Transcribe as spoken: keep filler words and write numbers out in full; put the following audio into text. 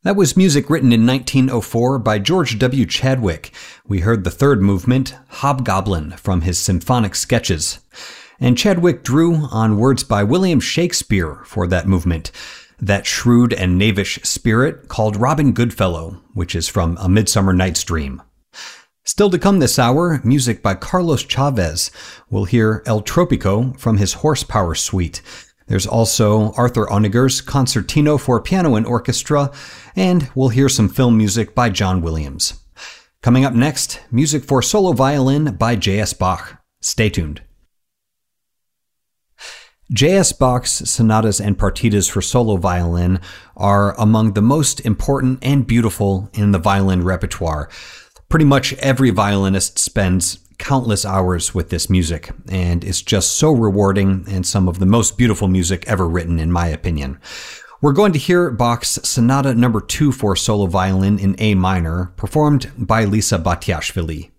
That was music written in nineteen oh four by George W. Chadwick. We heard the third movement, Hobgoblin, from his symphonic sketches. And Chadwick drew on words by William Shakespeare for that movement, that shrewd and knavish spirit called Robin Goodfellow, which is from A Midsummer Night's Dream. Still to come this hour, music by Carlos Chavez. We'll hear El Tropico from his Horsepower Suite. There's also Arthur Honegger's Concertino for Piano and Orchestra, and we'll hear some film music by John Williams. Coming up next, music for solo violin by J S. Bach. Stay tuned. J S. Bach's sonatas and partitas for solo violin are among the most important and beautiful in the violin repertoire. Pretty much every violinist spends countless hours with this music, and it's just so rewarding and some of the most beautiful music ever written, in my opinion. We're going to hear Bach's Sonata Number two for solo violin in A minor, performed by Lisa Batiashvili.